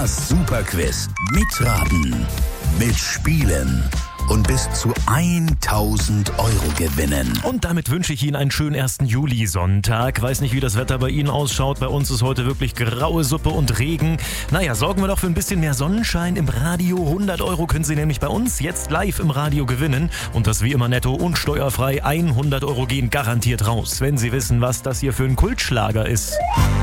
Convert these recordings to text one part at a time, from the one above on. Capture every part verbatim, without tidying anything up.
Das Superquiz. Mitraten, mitspielen und bis zu tausend Euro gewinnen. Und damit wünsche ich Ihnen einen schönen ersten Juli-Sonntag. Weiß nicht, wie das Wetter bei Ihnen ausschaut. Bei uns ist heute wirklich graue Suppe und Regen. Naja, sorgen wir doch für ein bisschen mehr Sonnenschein im Radio. hundert Euro können Sie nämlich bei uns jetzt live im Radio gewinnen. Und das wie immer netto und steuerfrei. hundert Euro gehen garantiert raus, wenn Sie wissen, was das hier für ein Kultschlager ist.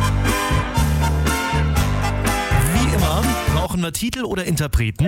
Wie immer brauchen wir Titel oder Interpreten.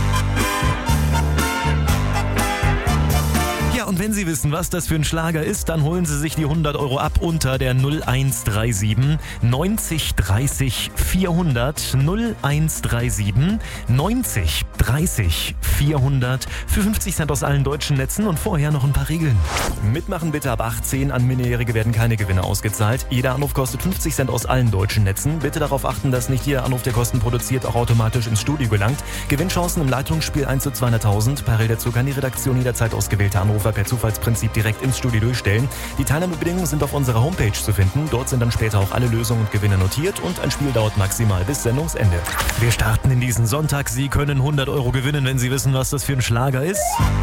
Ja, und wenn Sie wissen, was das für ein Schlager ist, dann holen Sie sich die hundert Euro ab unter der null eins drei sieben neunzig dreißig vierhundert null eins drei sieben neunzig dreißig vierhundert für fünfzig Cent aus allen deutschen Netzen und vorher noch ein paar Regeln. Mitmachen bitte ab achtzehn, an Minderjährige werden keine Gewinne ausgezahlt. Jeder Anruf kostet fünfzig Cent aus allen deutschen Netzen. Bitte darauf achten, dass nicht jeder Anruf, der Kosten produziert, auch automatisch ins Studio gelangt. Gewinnchancen im Leitungsspiel eins zu zweihunderttausend. Parallel dazu kann die Redaktion jederzeit ausgewählte Anrufer per Zufallsprinzip direkt ins Studio durchstellen. Die Teilnahmebedingungen sind auf unserer Homepage zu finden. Dort sind dann später auch alle Lösungen und Gewinne notiert und ein Spiel dauert maximal bis Sendungsende. Wir starten in diesen Sonntag. Sie können hundert Euro gewinnen, wenn Sie wissen, was das für ein Schlager ist.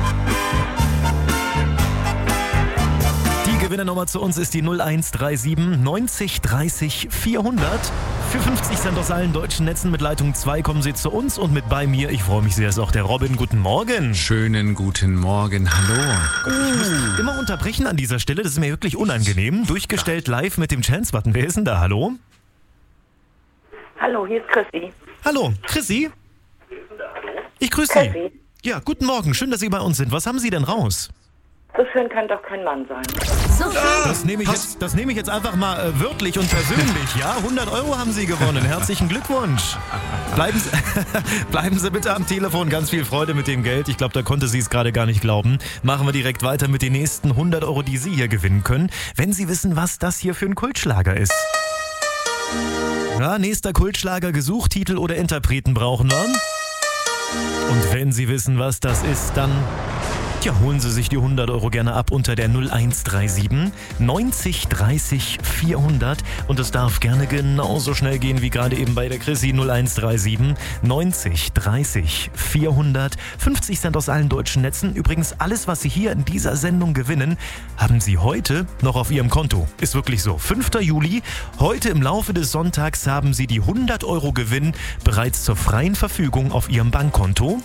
Die Gewinnernummer zu uns ist die null eins drei sieben neunzig dreißig vierhundert. Für fünfzig Cent aus allen deutschen Netzen mit Leitung zwei kommen Sie zu uns und mit bei mir, ich freue mich sehr, ist auch der Robin. Guten Morgen. Schönen guten Morgen, hallo. Ich muss immer unterbrechen an dieser Stelle, das ist mir wirklich unangenehm. Durchgestellt live mit dem Chance-Button. Wer ist denn da? Hallo? Hallo, hier ist Chrissy. Hallo, Chrissy? Ich grüße Chrissy. Sie. Ja, guten Morgen, schön, dass Sie bei uns sind. Was haben Sie denn raus? So schön kann doch kein Mann sein. So schön. Das nehme ich jetzt, das nehme ich jetzt einfach mal äh, wörtlich und persönlich, ja? hundert Euro haben Sie gewonnen. Herzlichen Glückwunsch. Bleiben Sie, bleiben Sie bitte am Telefon. Ganz viel Freude mit dem Geld. Ich glaube, da konnte sie es gerade gar nicht glauben. Machen wir direkt weiter mit den nächsten hundert Euro, die Sie hier gewinnen können, wenn Sie wissen, was das hier für ein Kultschlager ist. Ja, nächster Kultschlager gesucht, Titel oder Interpreten brauchen wir. Und wenn Sie wissen, was das ist, dann... Tja, holen Sie sich die hundert Euro gerne ab unter der null eins drei sieben neunzig dreißig vierhundert und es darf gerne genauso schnell gehen wie gerade eben bei der Chrissy. Null eins drei sieben neunzig dreißig vierhundert. fünfzig Cent aus allen deutschen Netzen. Übrigens, alles, was Sie hier in dieser Sendung gewinnen, haben Sie heute noch auf Ihrem Konto. Ist wirklich so. fünfter Juli, heute im Laufe des Sonntags haben Sie die hundert Euro Gewinn bereits zur freien Verfügung auf Ihrem Bankkonto.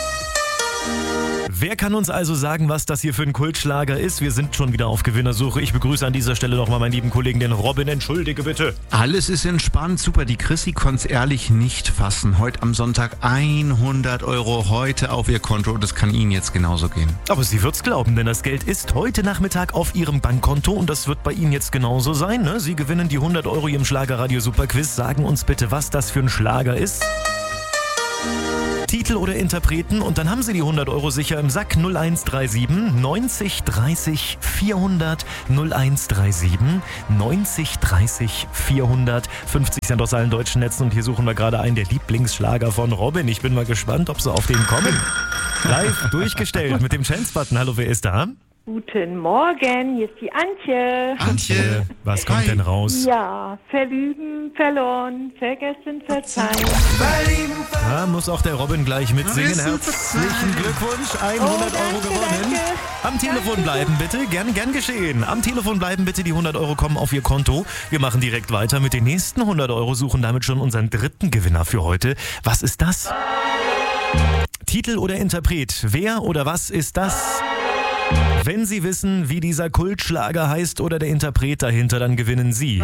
Wer kann uns also sagen, was das hier für ein Kultschlager ist? Wir sind schon wieder auf Gewinnersuche. Ich begrüße an dieser Stelle nochmal meinen lieben Kollegen, den Robin. Entschuldige bitte. Alles ist entspannt, super. Die Chrissy konnte es ehrlich nicht fassen. Heute am Sonntag hundert Euro heute auf ihr Konto. Das kann Ihnen jetzt genauso gehen. Aber sie wird's glauben, denn das Geld ist heute Nachmittag auf Ihrem Bankkonto und das wird bei Ihnen jetzt genauso sein. Ne? Sie gewinnen die hundert Euro hier im Schlagerradio Superquiz. Sagen uns bitte, was das für ein Schlager ist. Titel oder Interpreten und dann haben Sie die hundert Euro sicher im Sack. Null eins drei sieben neunzig dreißig vierhundert null eins drei sieben neunzig dreißig vierhundert. fünfzig Cent aus allen deutschen Netzen und hier suchen wir gerade einen der Lieblingsschlager von Robin. Ich bin mal gespannt, ob Sie auf den kommen. Live durchgestellt mit dem Chance-Button. Hallo, wer ist da? Guten Morgen, hier ist die Antje. Antje, was kommt Hi. denn raus? Ja, verlieben, verloren, vergessen, verzeihen. Da muss auch der Robin gleich mitsingen. Herzlichen Glückwunsch, hundert Oh, Euro danke, gewonnen. danke. Am Telefon bleiben bitte, gern, gern geschehen. Am Telefon bleiben bitte, die hundert Euro kommen auf Ihr Konto. Wir machen direkt weiter mit den nächsten hundert Euro, suchen damit schon unseren dritten Gewinner für heute. Was ist das? Titel oder Interpret? Wer oder was ist das? Wenn Sie wissen, wie dieser Kultschlager heißt oder der Interpret dahinter, dann gewinnen Sie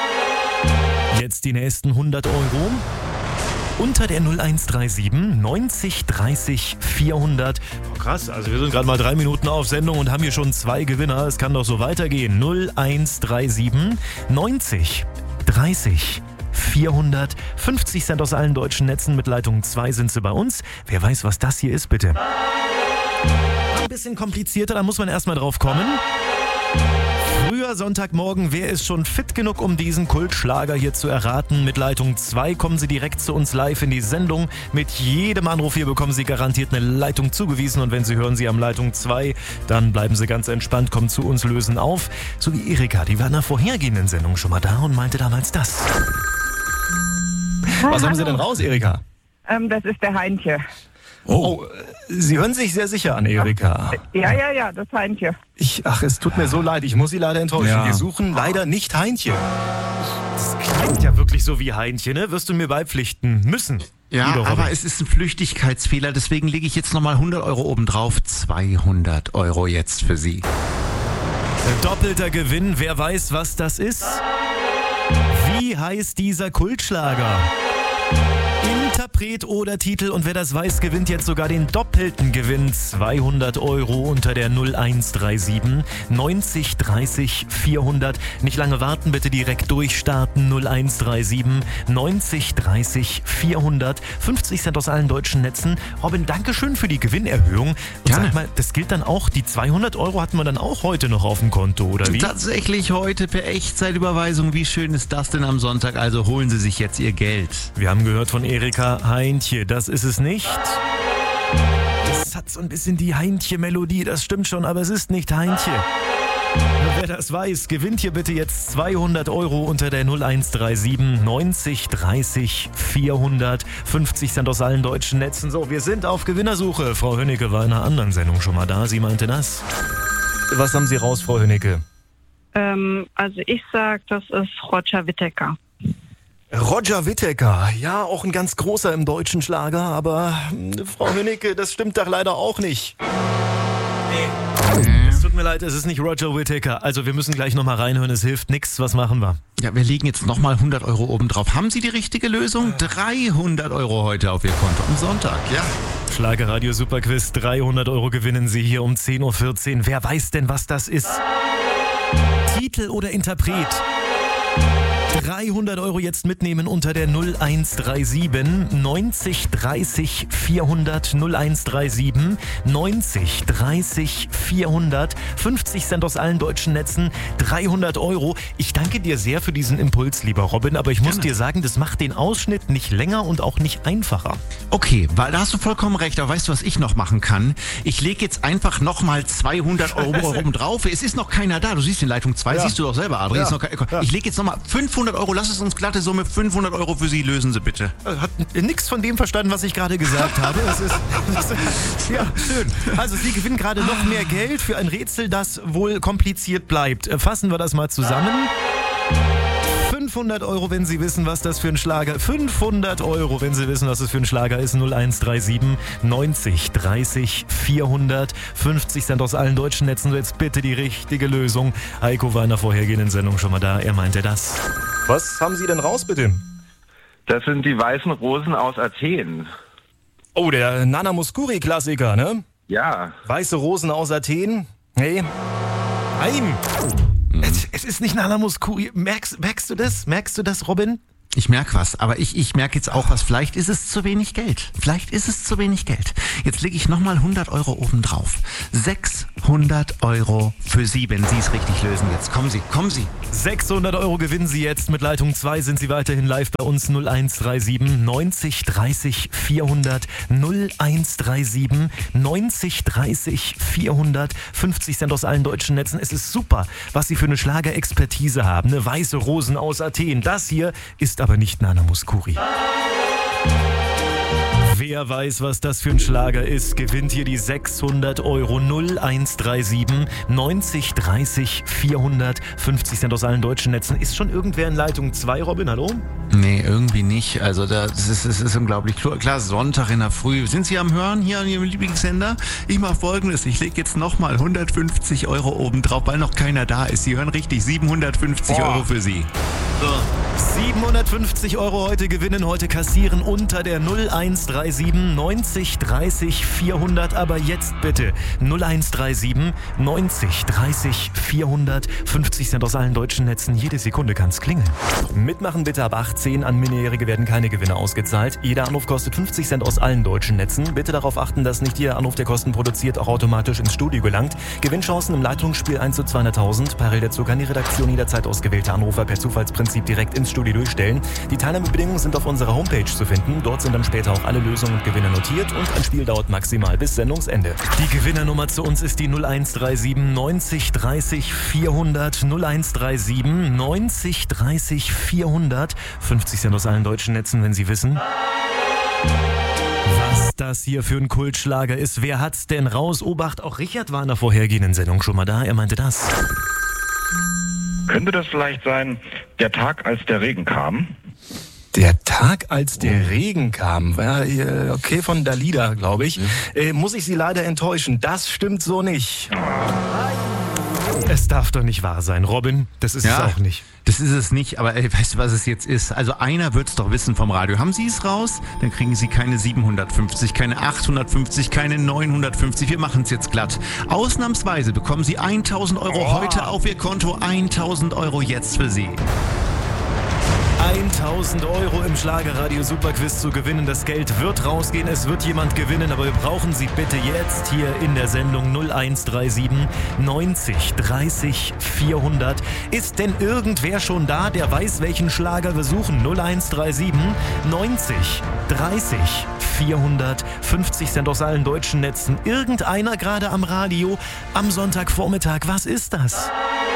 jetzt die nächsten hundert Euro unter der null eins drei sieben neunzig dreißig vierhundert. Oh, krass, also wir sind gerade mal drei Minuten auf Sendung und haben hier schon zwei Gewinner. Es kann doch so weitergehen. null eins drei sieben neunzig dreißig vierhundert. fünfzig Cent aus allen deutschen Netzen mit Leitung zwei sind Sie bei uns. Wer weiß, was das hier ist, bitte. Ein bisschen komplizierter, da muss man erstmal drauf kommen. Früher Sonntagmorgen, wer ist schon fit genug, um diesen Kultschlager hier zu erraten? Mit Leitung zwei kommen Sie direkt zu uns live in die Sendung. Mit jedem Anruf hier bekommen Sie garantiert eine Leitung zugewiesen und wenn Sie hören, Sie haben Leitung zwei, dann bleiben Sie ganz entspannt, kommen zu uns, lösen auf. So wie Erika, die war in der vorhergehenden Sendung schon mal da und meinte damals das. Was haben Sie denn raus, Erika? Ähm, das ist der Heintje. Oh, Sie hören sich sehr sicher an, Erika. Ja, ja, ja, das Heintje. Ich, ach, es tut mir so leid, ich muss Sie leider enttäuschen. Ja. Wir suchen leider nicht Heintje. Das klingt ja wirklich so wie Heintje, ne? Wirst du mir beipflichten müssen. Ja, lieber Robin. aber es ist ein Flüchtigkeitsfehler, deswegen lege ich jetzt nochmal hundert Euro obendrauf. zweihundert Euro jetzt für Sie. Doppelter Gewinn, wer weiß, was das ist? Wie heißt dieser Kultschlager? Interpret oder Titel, und wer das weiß, gewinnt jetzt sogar den doppelten Gewinn. zweihundert Euro unter der null eins drei sieben neunzig dreißig vierhundert. Nicht lange warten, bitte direkt durchstarten. null eins drei sieben neunzig dreißig vierhundert. fünfzig Cent aus allen deutschen Netzen. Robin, dankeschön für die Gewinnerhöhung. Und Gerne. sag mal, das gilt dann auch, die zweihundert Euro hatten wir dann auch heute noch auf dem Konto, oder wie? Tatsächlich heute per Echtzeitüberweisung. Wie schön ist das denn am Sonntag? Also holen Sie sich jetzt Ihr Geld. Wir haben gehört von Erika, Heintje, das ist es nicht. Es hat so ein bisschen die Heintje-Melodie, das stimmt schon, aber es ist nicht Heintje. Wer das weiß, gewinnt hier bitte jetzt zweihundert Euro unter der null eins drei sieben neunzig dreißig vierhundert. fünfzig Cent aus allen deutschen Netzen. So, wir sind auf Gewinnersuche. Frau Hönnecke war in einer anderen Sendung schon mal da, sie meinte das. Was haben Sie raus, Frau Hönnecke? Ähm, also ich sag, das ist Roger Whittaker. Roger Whittaker, ja, auch ein ganz großer im deutschen Schlager, aber äh, Frau Hönnecke, das stimmt doch leider auch nicht. Nee. Es tut mir leid, es ist nicht Roger Whittaker. Also wir müssen gleich nochmal reinhören, es hilft nichts. Was machen wir? Ja, wir legen jetzt nochmal hundert Euro obendrauf. Haben Sie die richtige Lösung? dreihundert Euro heute auf Ihr Konto am Sonntag, ja. Schlagerradio Superquiz, dreihundert Euro gewinnen Sie hier um zehn Uhr vierzehn. Wer weiß denn, was das ist? Titel oder Interpret? dreihundert Euro jetzt mitnehmen unter der null eins drei sieben neunzig dreißig vierhundert. null eins drei sieben neunzig dreißig vierhundert. fünfzig Cent aus allen deutschen Netzen, dreihundert Euro. Ich danke dir sehr für diesen Impuls, lieber Robin, aber ich muss dir sagen, das macht den Ausschnitt nicht länger und auch nicht einfacher. Okay, weil da hast du vollkommen recht. Aber weißt du, was ich noch machen kann? Ich lege jetzt einfach nochmal zweihundert Euro obendrauf. Es ist noch keiner da. Du siehst in Leitung zwei, Ja. siehst du doch selber, Adri. Ja. Ist noch kein, ich lege jetzt nochmal fünfhundert Euro. Lass es uns glatte Summe. fünfhundert Euro für Sie. Lösen Sie bitte. Hat nichts von dem verstanden, was ich gerade gesagt habe. Das ist, das ist, ja, schön. Also Sie gewinnen gerade noch mehr Geld für ein Rätsel, das wohl kompliziert bleibt. Fassen wir das mal zusammen. fünfhundert Euro, wenn Sie wissen, was das für ein Schlager ist. fünfhundert Euro, wenn Sie wissen, was das für ein Schlager ist. null eins drei sieben neunzig dreißig vierhundert. fünfzig Cent aus allen deutschen Netzen. So, jetzt bitte die richtige Lösung. Heiko war in der vorhergehenden Sendung schon mal da. Er meinte das. Was haben Sie denn raus, bitte? Das sind die weißen Rosen aus Athen. Oh, der Nana Mouskouri-Klassiker, ne? Ja. Weiße Rosen aus Athen? Hey. Nein. Es, es ist nicht Nana Mouskouri. Merkst, merkst du das? Merkst du das, Robin? Ich merke was, aber ich, ich merke jetzt auch was. Vielleicht ist es zu wenig Geld. Vielleicht ist es zu wenig Geld. Jetzt lege ich nochmal hundert Euro obendrauf. sechshundert Euro für Sie, wenn Sie es richtig lösen jetzt. Kommen Sie, kommen Sie. sechshundert Euro gewinnen Sie jetzt. Mit Leitung zwei sind Sie weiterhin live bei uns. null eins drei sieben neunzig dreißig vierhundert. null eins drei sieben neunzig dreißig vierhundert. fünfzig Cent aus allen deutschen Netzen. Es ist super, was Sie für eine Schlagerexpertise haben. Eine weiße Rosen aus Athen. Das hier ist aber nicht Nana Mouskouri. Wer weiß, was das für ein Schlager ist, gewinnt hier die sechshundert Euro. null eins drei sieben neunzig dreißig vierhundert. fünfzig Cent aus allen deutschen Netzen. Ist schon irgendwer in Leitung zwei, Robin? Hallo? Nee, irgendwie nicht. Also das ist, das ist unglaublich. Klar, Sonntag in der Früh. Sind Sie am Hören hier an Ihrem Lieblingssender? Ich mache Folgendes. Ich lege jetzt nochmal hundertfünfzig Euro obendrauf, weil noch keiner da ist. Sie hören richtig. siebenhundertfünfzig Euro für Sie. So. siebenhundertfünfzig Euro heute gewinnen, heute kassieren unter der null eins drei sieben neunzig dreißig vierhundert. Aber jetzt bitte null eins drei sieben neunzig dreißig vierhundert. fünfzig Cent aus allen deutschen Netzen. Jede Sekunde kann's klingeln. Mitmachen bitte ab achtzehn. An Minderjährige werden keine Gewinne ausgezahlt. Jeder Anruf kostet fünfzig Cent aus allen deutschen Netzen. Bitte darauf achten, dass nicht jeder Anruf, der Kosten produziert, auch automatisch ins Studio gelangt. Gewinnchancen im Leitungsspiel eins zu zweihunderttausend. Parallel dazu kann die Redaktion jederzeit ausgewählte Anrufer per Zufallsprinzip direkt ins Studio durchstellen. Die Teilnahmebedingungen sind auf unserer Homepage zu finden. Dort sind dann später auch alle Lösungen und Gewinne notiert und ein Spiel dauert maximal bis Sendungsende. Die Gewinnernummer zu uns ist die null eins drei sieben neunzig dreißig vierhundert. null eins drei sieben neunzig dreißig vierhundert. fünfzig Cent aus allen deutschen Netzen, wenn Sie wissen. das hier für ein Kultschlager ist. Wer hat's denn raus? Obacht, auch Richard war in der vorhergehenden Sendung schon mal da. Er meinte das. Könnte das vielleicht sein, der Tag, als der Regen kam? Der Tag, als der Regen kam. Ja, äh, okay, von Dalida, glaube ich. Äh, muss ich Sie leider enttäuschen. Das stimmt so nicht. Es darf doch nicht wahr sein, Robin. Das ist Ja. es auch nicht. Das ist es nicht, aber ey, weißt du, was es jetzt ist? Also einer wird's doch wissen vom Radio. Haben Sie es raus? Dann kriegen Sie keine siebenhundertfünfzig, keine achthundertfünfzig, keine neunhundertfünfzig. Wir machen es jetzt glatt. Ausnahmsweise bekommen Sie eintausend Euro heute auf Ihr Konto. eintausend Euro jetzt für Sie. eintausend Euro im Schlagerradio Superquiz zu gewinnen. Das Geld wird rausgehen, es wird jemand gewinnen, aber wir brauchen Sie bitte jetzt hier in der Sendung null eins drei sieben neunzig dreißig vierhundert. Ist denn irgendwer schon da, der weiß, welchen Schlager wir suchen? null eins drei sieben neunzig dreißig vierhundert. fünfzig Cent aus allen deutschen Netzen. Irgendeiner gerade am Radio am Sonntagvormittag. Was ist das?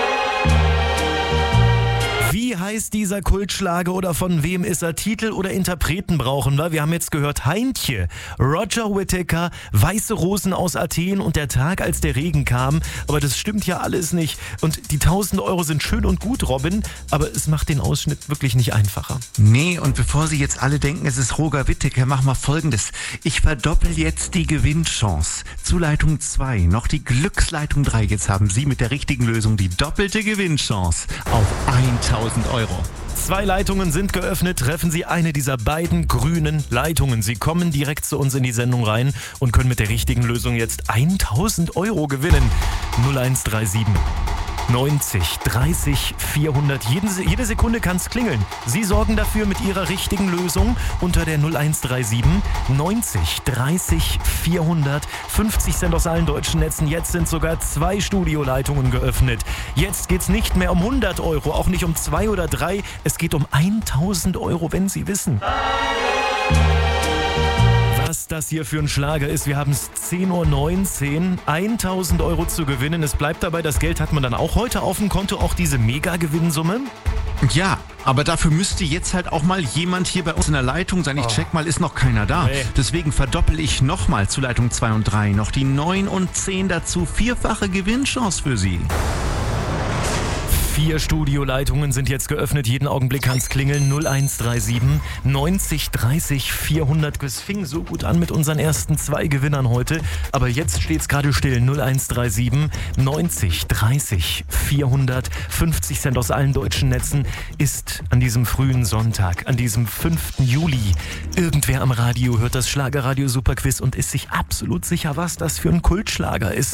Wie heißt dieser Kultschlager oder von wem ist er? Titel oder Interpreten brauchen wir. Wir haben jetzt gehört Heintje, Roger Whittaker, Weiße Rosen aus Athen und der Tag, als der Regen kam. Aber das stimmt ja alles nicht. Und die tausend Euro sind schön und gut, Robin, aber es macht den Ausschnitt wirklich nicht einfacher. Nee, und bevor Sie jetzt alle denken, es ist Roger Whittaker, machen wir Folgendes. Ich verdoppel jetzt die Gewinnchance. Zu Leitung zwei, noch die Glücksleitung drei. Jetzt haben Sie mit der richtigen Lösung die doppelte Gewinnchance auf eintausend Euro. Zwei Leitungen sind geöffnet. Treffen Sie eine dieser beiden grünen Leitungen. Sie kommen direkt zu uns in die Sendung rein und können mit der richtigen Lösung jetzt eintausend Euro gewinnen. null eins drei sieben neunzig dreißig vierhundert. Jede, jede Sekunde kann es klingeln. Sie sorgen dafür mit Ihrer richtigen Lösung unter der null eins drei sieben neunzig dreißig vierhundert. fünfzig Cent aus allen deutschen Netzen. Jetzt sind sogar zwei Studioleitungen geöffnet. Jetzt geht's nicht mehr um hundert Euro, auch nicht um zwei oder drei. Es geht um eintausend Euro, wenn Sie wissen, was das hier für ein Schlager ist. Wir haben es zehn Uhr neunzehn, eintausend Euro zu gewinnen. Es bleibt dabei, das Geld hat man dann auch heute auf dem Konto, auch diese Mega-Gewinnsumme. Ja, aber dafür müsste jetzt halt auch mal jemand hier bei uns in der Leitung sein. Ich check mal, ist noch keiner da. Nee. Deswegen verdoppel ich nochmal zu Leitung zwei und drei noch die neun und zehn dazu. Vierfache Gewinnchance für Sie. Vier Studioleitungen sind jetzt geöffnet. Jeden Augenblick kann es klingeln. null eins drei sieben neunzig dreißig vierhundert. Es fing so gut an mit unseren ersten zwei Gewinnern heute. Aber jetzt steht es gerade still. null eins drei sieben neunzig dreißig vierhundert. fünfzig Cent aus allen deutschen Netzen ist an diesem frühen Sonntag, an diesem fünften Juli. Irgendwer am Radio hört das Schlagerradio Superquiz und ist sich absolut sicher, was das für ein Kultschlager ist.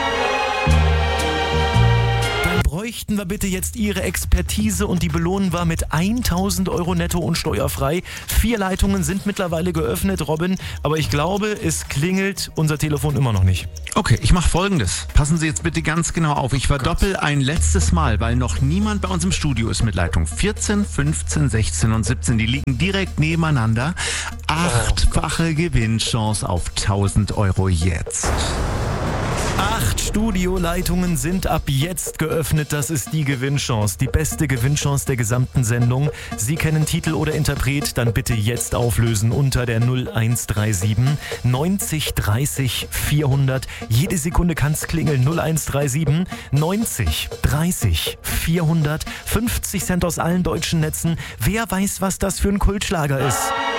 Bräuchten wir bitte jetzt Ihre Expertise und die belohnen wir mit eintausend Euro netto und steuerfrei. Vier Leitungen sind mittlerweile geöffnet, Robin, aber ich glaube, es klingelt unser Telefon immer noch nicht. Okay, ich mache Folgendes. Passen Sie jetzt bitte ganz genau auf. Ich verdoppel ein letztes Mal, weil noch niemand bei uns im Studio ist mit Leitung vierzehn, fünfzehn, sechzehn und siebzehn. Die liegen direkt nebeneinander. Achtfache Gewinnchance auf tausend Euro jetzt. Acht Studioleitungen sind ab jetzt geöffnet. Das ist die Gewinnchance, die beste Gewinnchance der gesamten Sendung. Sie kennen Titel oder Interpret, dann bitte jetzt auflösen unter der null eins drei sieben neunzig dreißig vierhundert. Jede Sekunde kann's klingeln. null eins drei sieben neunzig dreißig vierhundert. fünfzig Cent aus allen deutschen Netzen. Wer weiß, was das für ein Kultschlager ist?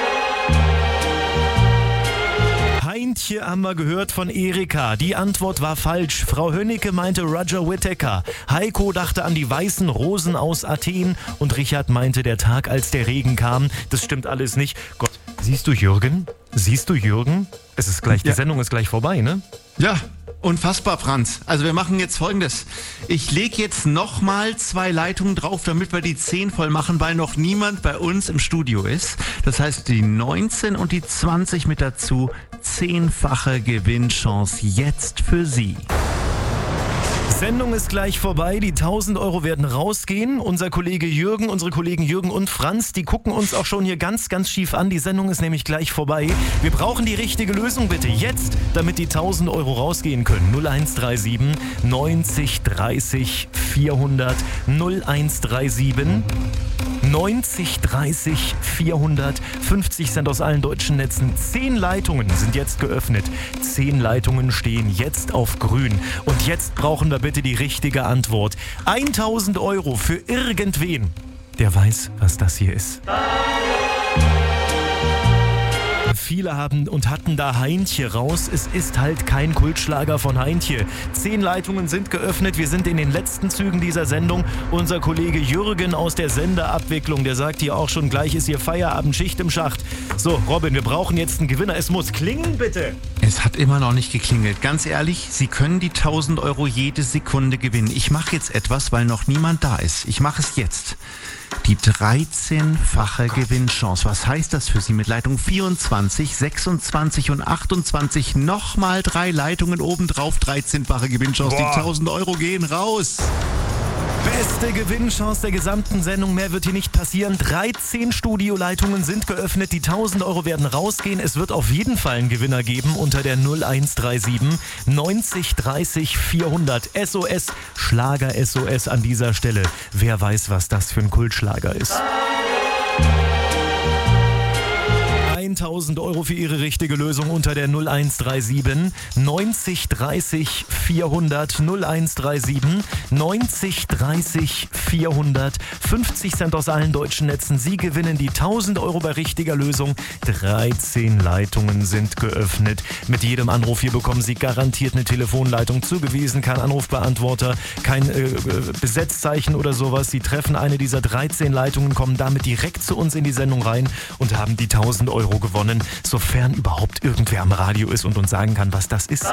Heintje haben wir gehört von Erika. Die Antwort war falsch. Frau Hönnecke meinte Roger Whittaker. Heiko dachte an die weißen Rosen aus Athen. Und Richard meinte der Tag, als der Regen kam. Das stimmt alles nicht. Gott, siehst du Jürgen? Siehst du Jürgen? Es ist gleich, die Ja. Sendung ist gleich vorbei, ne? Ja, unfassbar, Franz. Also wir machen jetzt Folgendes. Ich lege jetzt nochmal zwei Leitungen drauf, damit wir die zehn voll machen, weil noch niemand bei uns im Studio ist. Das heißt, die neunzehn und die zwanzig mit dazu. Zehnfache Gewinnchance jetzt für Sie. Sendung ist gleich vorbei. Die tausend Euro werden rausgehen. Unser Kollege Jürgen, unsere Kollegen Jürgen und Franz, die gucken uns auch schon hier ganz, ganz schief an. Die Sendung ist nämlich gleich vorbei. Wir brauchen die richtige Lösung bitte jetzt, damit die tausend Euro rausgehen können. null eins drei sieben neunzig dreißig vierhundert. null eins drei sieben neunzig dreißig vierhundert, fünfzig Cent aus allen deutschen Netzen. Zehn Leitungen sind jetzt geöffnet. Zehn Leitungen stehen jetzt auf grün. Und jetzt brauchen wir bitte die richtige Antwort. tausend Euro für irgendwen, der weiß, was das hier ist. Viele haben und hatten da Heintje raus. Es ist halt kein Kultschlager von Heintje. Zehn Leitungen sind geöffnet. Wir sind in den letzten Zügen dieser Sendung. Unser Kollege Jürgen aus der Senderabwicklung, der sagt hier auch schon, gleich ist hier Feierabend, Schicht im Schacht. So, Robin, wir brauchen jetzt einen Gewinner. Es muss klingeln, bitte. Es hat immer noch nicht geklingelt. Ganz ehrlich, Sie können die tausend Euro jede Sekunde gewinnen. Ich mache jetzt etwas, weil noch niemand da ist. Ich mache es jetzt. Die dreizehnfache Gewinnchance. Was heißt das für Sie mit Leitung vierundzwanzig, sechsundzwanzig und achtundzwanzig? Nochmal drei Leitungen obendrauf, dreizehnfache Gewinnchance. Boah. Die tausend Euro gehen raus. Beste Gewinnchance der gesamten Sendung. Mehr wird hier nicht passieren. dreizehn Studioleitungen sind geöffnet. Die tausend Euro werden rausgehen. Es wird auf jeden Fall einen Gewinner geben unter der null eins drei sieben neunzig dreißig vierhundert. S O S, Schlager S O S an dieser Stelle. Wer weiß, was das für ein Kultschlager ist. tausend Euro für Ihre richtige Lösung unter der null eins drei sieben neunzig dreißig vierhundert. null eins drei sieben neunzig dreißig vierhundert. fünfzig Cent aus allen deutschen Netzen. Sie gewinnen die tausend Euro bei richtiger Lösung. dreizehn Leitungen sind geöffnet. Mit jedem Anruf hier bekommen Sie garantiert eine Telefonleitung zugewiesen. Kein Anrufbeantworter, kein äh, Besetzzeichen oder sowas. Sie treffen eine dieser dreizehn Leitungen, kommen damit direkt zu uns in die Sendung rein und haben die tausend Euro gewonnen, sofern überhaupt irgendwer am Radio ist und uns sagen kann, was das ist.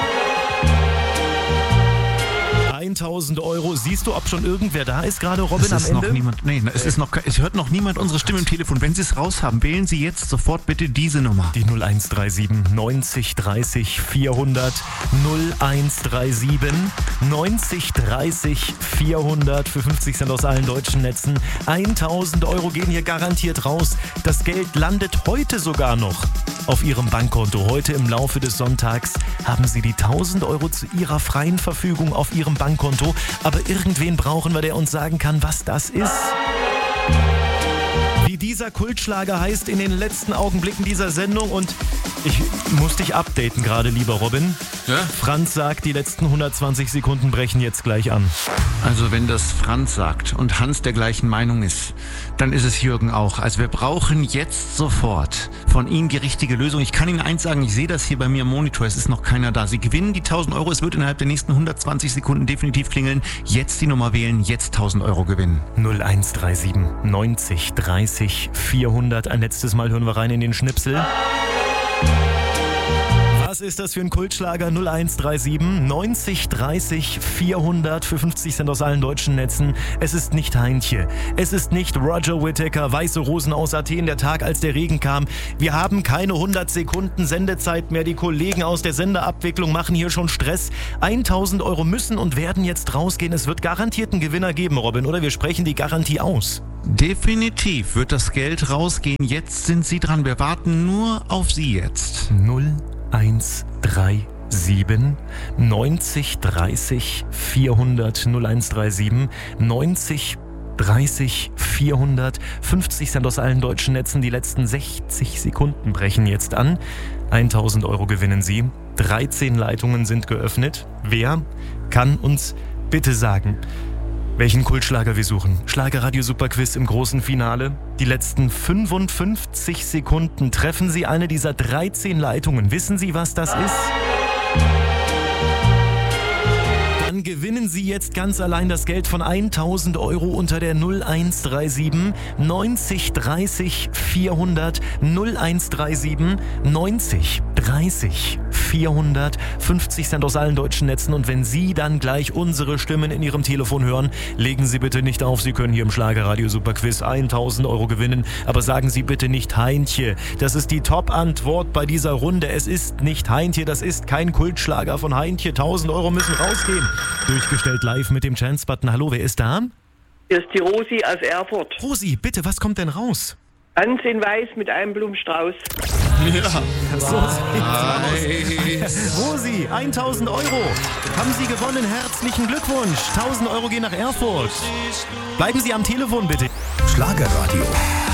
tausend Euro. Siehst du, ob schon irgendwer da ist, gerade Robin, am ist Ende? Noch niemand, nee, es, ist noch, es hört noch niemand unsere Stimme im Telefon. Wenn Sie es raus haben, wählen Sie jetzt sofort bitte diese Nummer. Die null eins drei sieben neunzig dreißig vierhundert. null eins drei sieben neunzig dreißig vierhundert für fünfzig Cent aus allen deutschen Netzen. tausend Euro gehen hier garantiert raus. Das Geld landet heute sogar noch auf Ihrem Bankkonto. Heute im Laufe des Sonntags haben Sie die tausend Euro zu Ihrer freien Verfügung auf Ihrem Bankkonto. Aber irgendwen brauchen wir, der uns sagen kann, was das ist. Wie dieser Kultschlager heißt in den letzten Augenblicken dieser Sendung. Und ich muss dich updaten gerade, lieber Robin. Ja? Franz sagt, die letzten hundertzwanzig Sekunden brechen jetzt gleich an. Also wenn das Franz sagt und Hans der gleichen Meinung ist, dann ist es Jürgen auch. Also wir brauchen jetzt sofort von Ihnen die richtige Lösung. Ich kann Ihnen eins sagen, ich sehe das hier bei mir am Monitor, es ist noch keiner da. Sie gewinnen die tausend Euro, es wird innerhalb der nächsten hundertzwanzig Sekunden definitiv klingeln. Jetzt die Nummer wählen, jetzt tausend Euro gewinnen. null eins drei sieben neunzig dreißig vierhundert. Ein letztes Mal hören wir rein in den Schnipsel. Was ist das für ein Kultschlager? null eins drei sieben neunzig dreißig vierhundert für fünfzig Cent aus allen deutschen Netzen. Es ist nicht Heintje. Es ist nicht Roger Whittaker, Weiße Rosen aus Athen, der Tag, als der Regen kam. Wir haben keine hundert Sekunden Sendezeit mehr. Die Kollegen aus der Senderabwicklung machen hier schon Stress. tausend Euro müssen und werden jetzt rausgehen. Es wird garantiert einen Gewinner geben, Robin, oder? Wir sprechen die Garantie aus. Definitiv wird das Geld rausgehen. Jetzt sind Sie dran. Wir warten nur auf Sie jetzt. null eins drei sieben neunzig dreißig vierhundert. null eins drei sieben neunzig dreißig vierhundert. fünfzig Cent aus allen deutschen Netzen. Die letzten sechzig Sekunden brechen jetzt an. tausend Euro gewinnen Sie. dreizehn Leitungen sind geöffnet. Wer kann uns bitte sagen, welchen Kultschlager wir suchen? Schlagerradio Superquiz im großen Finale. Die letzten fünfundfünfzig Sekunden treffen Sie eine dieser dreizehn Leitungen. Wissen Sie, was das ist? Dann gewinnen Sie jetzt ganz allein das Geld von tausend Euro unter der null eins drei sieben neunzig dreißig vierhundert. null eins drei sieben neunzig dreißig vierhundert. fünfzig Cent aus allen deutschen Netzen. Und wenn Sie dann gleich unsere Stimmen in Ihrem Telefon hören, legen Sie bitte nicht auf. Sie können hier im Schlagerradio Superquiz tausend Euro gewinnen. Aber sagen Sie bitte nicht Heintje. Das ist die Top-Antwort bei dieser Runde. Es ist nicht Heintje. Das ist kein Kultschlager von Heintje. tausend Euro müssen rausgehen. Durchgestellt live mit dem Chance-Button. Hallo, wer ist da? Hier ist die Rosi aus Erfurt. Rosi, bitte, was kommt denn raus? Ganz in Weiß mit einem Blumenstrauß. Ja. So sieht's aus. Rosi, tausend Euro. Haben Sie gewonnen. Herzlichen Glückwunsch. tausend Euro gehen nach Erfurt. Bleiben Sie am Telefon, bitte. Schlagerradio.